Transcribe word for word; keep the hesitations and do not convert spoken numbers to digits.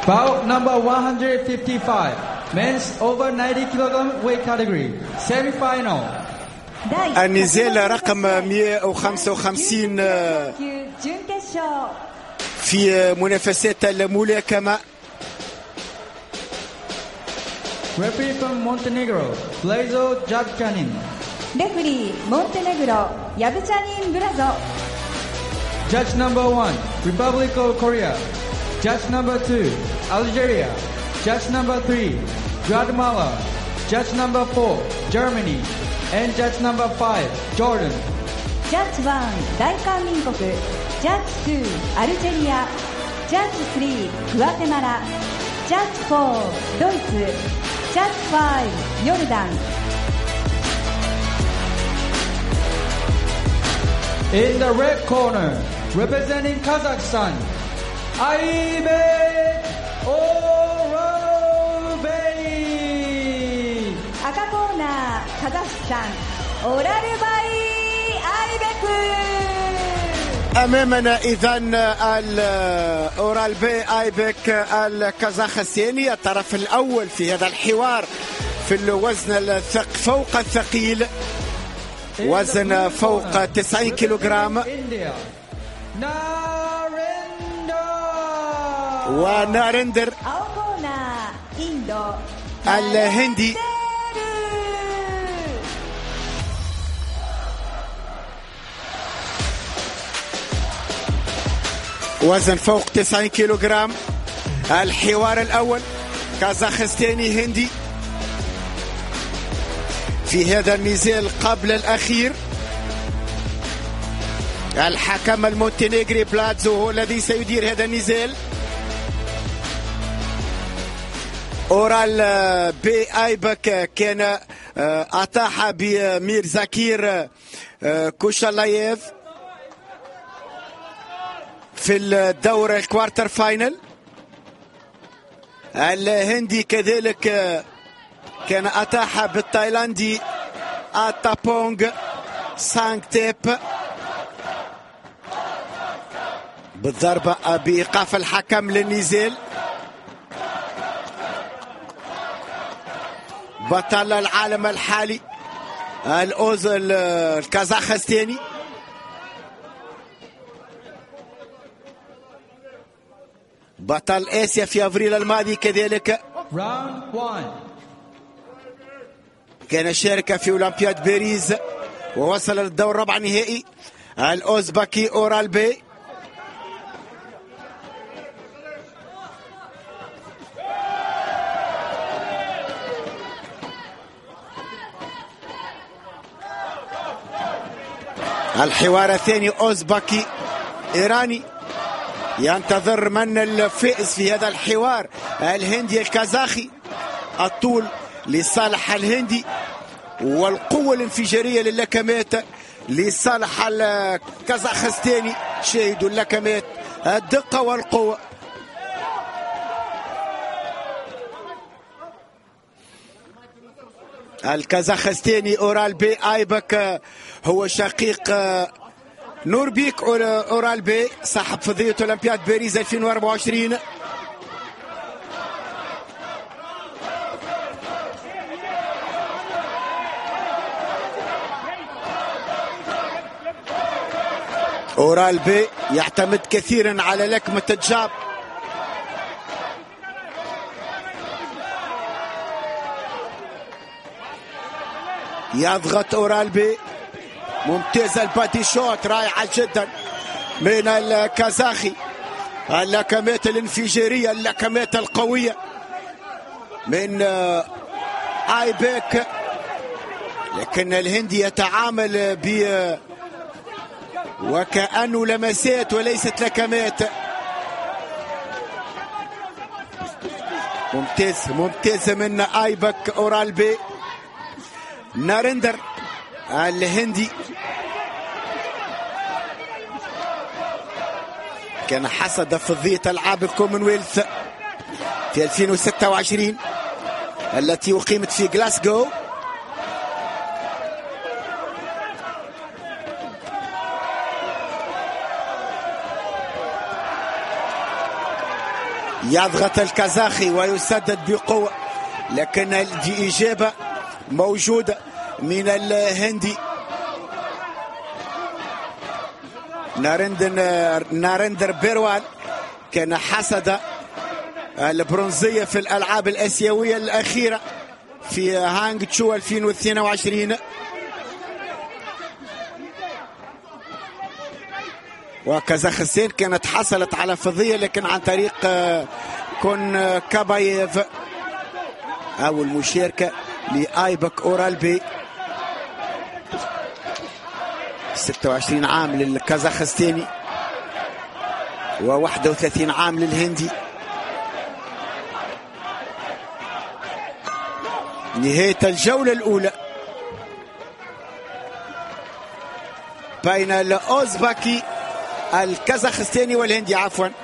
Bout number one fifty-five, men's over ninety kilogram weight category, semi-final. النزال رقم مئة وخمسة وخمسين في منافسات الملاكمة. Referee from Montenegro, Blazo Jabchanin. Referee Montenegro, Yabchanin Blazo. Judge number one, Republic of Korea. Judge number two, Algeria. Judge number three, Guatemala. Judge number four, Germany. And judge number five, Jordan. Judge one, 大韓民国. Judge two, アルジェリア. Judge three, グアテマラ. Judge four, ドイツ. Judge five, ヨルダン. In the red corner, representing Kazakhstan, Aybek Oralbey. 赤コーナー、カザフスタン、オラルバイアイベク. أمامنا إذن الأورالبي آيبك الكازاخستاني الطرف الأول في هذا الحوار في الوزن الثق فوق الثقيل، وزن فوق تسعين كيلوغرام. ونارندر الهندي وزن فوق تسعين كيلوغرام. الحوار الأول كازاخستاني هندي في هذا النزال قبل الأخير. الحكم المونتينيغري بلاتزو هو الذي سيدير هذا النزال. أورال بي آيبك كان أطاح بمير زكير كوشالايف في الدورة الكوارتر فاينل. الهندي كذلك كان أطاح بالتايلاندي آتابونغ سانغتيب بالضربة بإيقاف الحكم للنزال. بطل العالم الحالي الأوز الكازاخستاني بطل آسيا في أفريل الماضي كذلك. كان شارك في أولمبياد باريس ووصل للدور الربع النهائي. الأوزبكي أورالبي الحوار الثاني أوزبكي إيراني. ينتظر من الفائز في هذا الحوار، الهندي الكازاخي. الطول لصالح الهندي والقوة الانفجارية للكمات لصالح الكازاخستاني. شاهدوا اللكمات، الدقة والقوة. الكازاخستاني أورالبي آيبك هو شقيق نوربيك أورالبي صاحب فضية أولمبياد باريس ألفين وأربعة وعشرين. أورالبي يعتمد كثيرا على لكمة الجاب. يضغط أورالبي. ممتاز البادي شوت، رائعة جدا من الكازاخي. اللكمات الانفجارية، اللكمات القوية من آيبك. لكن الهندي يتعامل ب وكأنه لمسات وليست لكمات. ممتاز ممتاز من آيبك أورالبي. نارندر الهندي كان حصد فضية ألعاب الكومنولث في ألفين وستة وعشرين التي أقيمت في غلاسكو. يضغط الكازاخي ويسدد بقوة، لكن الإجابة موجودة من الهندي. نارندر نارندر بيروال كان حصد البرونزية في الألعاب الآسيوية الأخيرة في هانغ تشو ألفين واثنين وعشرين، وكازاخستان كانت حصلت على فضية لكن عن طريق كون كابايف. أول مشاركة لآيبك أورالبي، ستة وعشرين عام للكازاخستاني وواحد وثلاثين عام للهندي. نهاية الجولة الأولى بين الأوزبكي الكازاخستاني والهندي عفوا